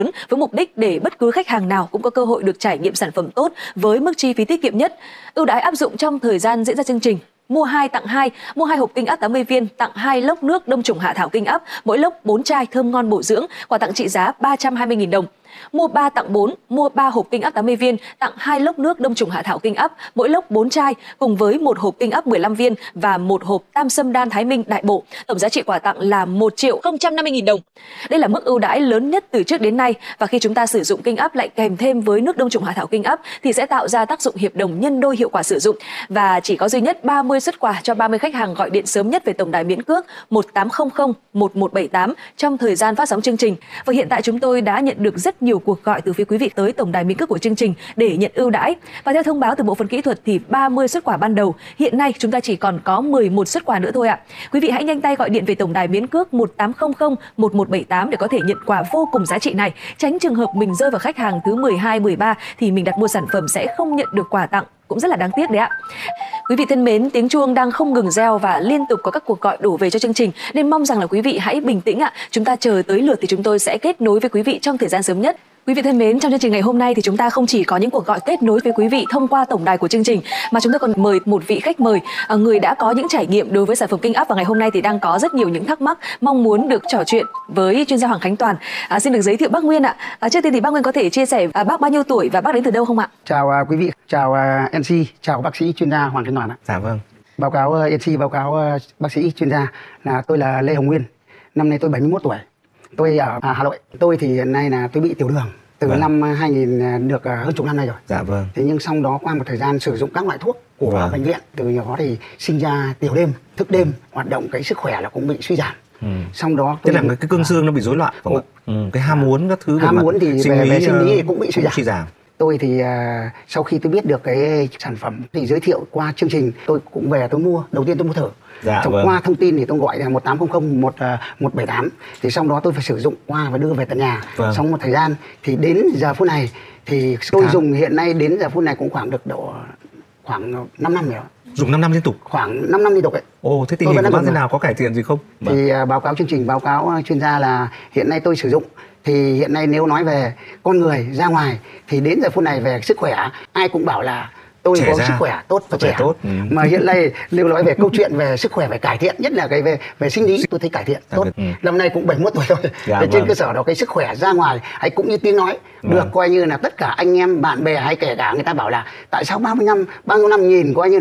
với mục đích để bất cứ khách hàng nào cũng có cơ hội được trải nghiệm sản phẩm tốt với mức chi phí tiết kiệm nhất. Ưu đãi áp dụng trong thời gian diễn ra chương trình. Mua 2 tặng 2, mua 2 hộp kinh áp 80 viên, tặng 2 lốc nước đông trùng hạ thảo kinh áp, mỗi lốc 4 chai thơm ngon bổ dưỡng, quà tặng trị giá 320.000 đồng. Mua 3 tặng 4, mua 3 hộp kinh áp 80 viên, tặng 2 lốc nước đông trùng hạ thảo kinh áp, mỗi lốc 4 chai cùng với 1 hộp kinh áp 15 viên và 1 hộp tam sâm đan Thái Minh đại bộ. Tổng giá trị quà tặng là 1.050.000 đồng. Đây là mức ưu đãi lớn nhất từ trước đến nay, và khi chúng ta sử dụng kinh áp lại kèm thêm với nước đông trùng hạ thảo kinh áp thì sẽ tạo ra tác dụng hiệp đồng nhân đôi hiệu quả sử dụng. Và chỉ có duy nhất 30 suất quà cho 30 khách hàng gọi điện sớm nhất về tổng đài miễn cước 1800 1178 trong thời gian phát sóng chương trình. Và hiện tại chúng tôi đã nhận được rất nhiều cuộc gọi từ phía quý vị tới tổng đài miễn cước của chương trình để nhận ưu đãi. Và theo thông báo từ bộ phận kỹ thuật thì 30 suất quà ban đầu, hiện nay chúng ta chỉ còn có 11 suất quà nữa thôi ạ. Quý vị hãy nhanh tay gọi điện về tổng đài miễn cước 1800 1178 để có thể nhận quà vô cùng giá trị này, tránh trường hợp mình rơi vào khách hàng thứ 12, 13 thì mình đặt mua sản phẩm sẽ không nhận được quà tặng, cũng rất là đáng tiếc đấy ạ. Quý vị thân mến, tiếng chuông đang không ngừng reo và liên tục có các cuộc gọi đổ về cho chương trình, nên mong rằng là quý vị hãy bình tĩnh ạ. Chúng ta chờ tới lượt thì chúng tôi sẽ kết nối với quý vị trong thời gian sớm nhất. Quý vị thân mến, trong chương trình ngày hôm nay thì chúng ta không chỉ có những cuộc gọi kết nối với quý vị thông qua tổng đài của chương trình, mà chúng ta còn mời một vị khách mời, người đã có những trải nghiệm đối với sản phẩm kinh áp, và ngày hôm nay thì đang có rất nhiều những thắc mắc mong muốn được trò chuyện với chuyên gia Hoàng Khánh Toàn. Xin được giới thiệu bác Nguyên ạ. Trước tiên thì bác Nguyên có thể chia sẻ bác bao nhiêu tuổi và bác đến từ đâu không ạ? Chào quý vị, chào MC, chào bác sĩ chuyên gia Hoàng Khánh Toàn ạ. Dạ vâng. Báo cáo MC, báo cáo bác sĩ chuyên gia là tôi là Lê Hồng Nguyên. Năm nay tôi 71 tuổi. Tôi ở Hà Nội. Tôi thì hiện nay là tôi bị tiểu đường từ năm 2000 được hơn chục năm nay rồi. Dạ vâng. Thế nhưng sau đó qua một thời gian sử dụng các loại thuốc của bệnh viện, từ nhỏ thì sinh ra tiểu đêm, thức đêm, hoạt động cái sức khỏe là cũng bị suy giảm. Sau đó tức là cái cương xương nó bị rối loạn, không ạ? Cái ham muốn các thứ, ham muốn thì về sinh lý thì cũng bị suy giảm. Tôi thì sau khi tôi biết được cái sản phẩm thì giới thiệu qua chương trình, tôi cũng về tôi mua. Đầu tiên tôi mua thử. Dạ, qua thông tin thì tôi gọi là 1800 1178. Thì sau đó tôi phải sử dụng qua và đưa về tận nhà. Sau một thời gian thì đến giờ phút này thì tôi dùng hiện nay đến giờ phút này cũng khoảng được độ khoảng 5 năm rồi. Dùng 5 năm liên tục? Khoảng 5 năm liên tục ấy. Ồ, thế tình hình của bác thế nào, có cải thiện gì không? Thì báo cáo chương trình, báo cáo chuyên gia là hiện nay tôi sử dụng. Thì hiện nay nếu nói về con người ra ngoài thì đến giờ phút này về sức khỏe ai cũng bảo là tôi có sức khỏe tốt và trẻ. Mà hiện nay nếu nói về câu chuyện về sức khỏe phải cải thiện, nhất là cái về sinh lý, tôi thấy cải thiện tốt. Năm nay cũng 71 tuổi rồi. Trên cơ sở đó cái sức khỏe ra ngoài hay cũng như tiếng nói được coi như là tất cả anh em bạn bè hay kể cả người ta bảo là tại sao bao nhiêu năm nhìn coi như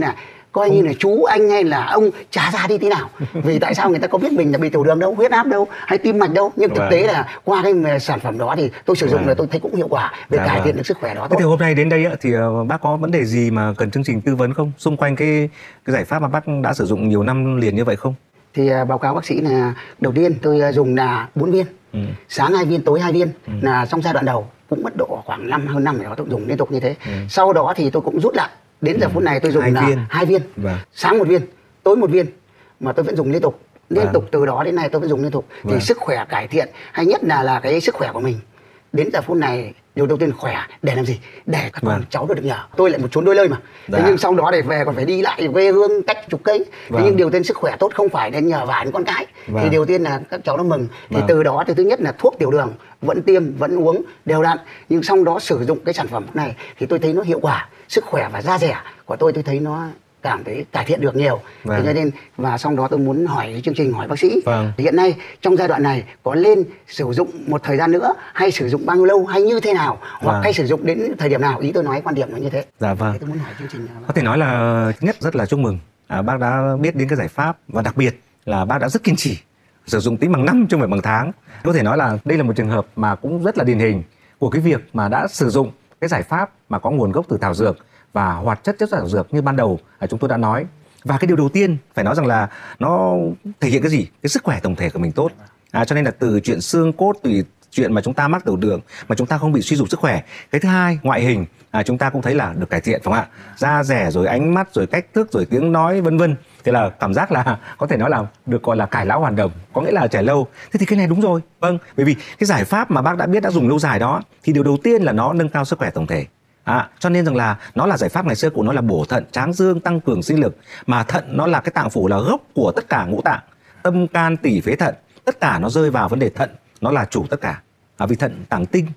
là chú anh hay là ông trả ra đi thế nào. Vì tại sao người ta có biết mình là bị tiểu đường đâu, huyết áp đâu, hay tim mạch đâu. Nhưng thực tế là qua cái sản phẩm đó thì tôi sử dụng là tôi thấy cũng hiệu quả để cải thiện được sức khỏe đó. Thế thì hôm nay đến đây thì bác có vấn đề gì mà cần chương trình tư vấn không? Xung quanh cái giải pháp mà bác đã sử dụng nhiều năm liền như vậy không? Thì báo cáo bác sĩ là đầu tiên tôi dùng là 4 viên. Sáng 2 viên, tối 2 viên là trong giai đoạn đầu cũng mất độ khoảng hơn năm rồi tôi dùng liên tục như thế. Sau đó thì tôi cũng rút lại. Đến giờ phút này tôi dùng là 2 viên. Sáng 1 viên, tối 1 viên, mà tôi vẫn dùng liên tục. Từ đó đến nay tôi vẫn dùng liên tục. Thì sức khỏe cải thiện, hay nhất là cái sức khỏe của mình. Đến giờ phút này điều đầu tiên khỏe để làm gì? Để các con cháu được nhờ. Tôi lại một chốn đôi lời mà. Thế nhưng sau đó để về còn phải đi lại quê hương cách chục cây. Thế nhưng điều tiên sức khỏe tốt không phải nên nhờ vả những con cái. Thì điều tiên là các cháu nó mừng. Thì từ đó thì thứ nhất là thuốc tiểu đường vẫn tiêm vẫn uống đều đặn, nhưng sau đó sử dụng cái sản phẩm này thì tôi thấy nó hiệu quả, sức khỏe và da dẻ của tôi thấy nó cảm thấy cải thiện được nhiều. Thế cho nên và sau đó tôi muốn hỏi chương trình, hỏi bác sĩ thì hiện nay trong giai đoạn này có lên sử dụng một thời gian nữa hay sử dụng bao nhiêu lâu hay như thế nào, hoặc hay sử dụng đến thời điểm nào? Ý tôi nói quan điểm là như thế. Dạ vâng. Tôi muốn hỏi chương trình có thể nói là thứ nhất rất là chúc mừng bác đã biết đến cái giải pháp, và đặc biệt là bác đã rất kiên trì sử dụng tính bằng năm chứ không phải bằng tháng. Có thể nói là đây là một trường hợp mà cũng rất là điển hình của cái việc mà đã sử dụng cái giải pháp mà có nguồn gốc từ thảo dược và hoạt chất thảo dược như ban đầu chúng tôi đã nói. Và cái điều đầu tiên phải nói rằng là nó thể hiện cái gì? Cái sức khỏe tổng thể của mình tốt. Cho nên là từ chuyện xương cốt, từ chuyện mà chúng ta mắc tiểu đường mà chúng ta không bị suy sụp sức khỏe. Cái thứ hai, ngoại hình chúng ta cũng thấy là được cải thiện, phải không ạ? Da dẻ, rồi ánh mắt, rồi cách thức, rồi tiếng nói, vân vân. Thế là cảm giác là có thể nói là được gọi là cải lão hoàn đồng, có nghĩa là trẻ lâu. Thế thì cái này đúng rồi. Vâng, bởi vì cái giải pháp mà bác đã biết, đã dùng lâu dài đó, thì điều đầu tiên là nó nâng cao sức khỏe tổng thể. Cho nên rằng là nó là giải pháp ngày xưa của nó là bổ thận, tráng dương, tăng cường sinh lực. Mà thận nó là cái tạng phủ, là gốc của tất cả ngũ tạng, tâm can tỳ phế thận, tất cả nó rơi vào vấn đề thận, nó là chủ tất cả. Vì thận tàng tinh,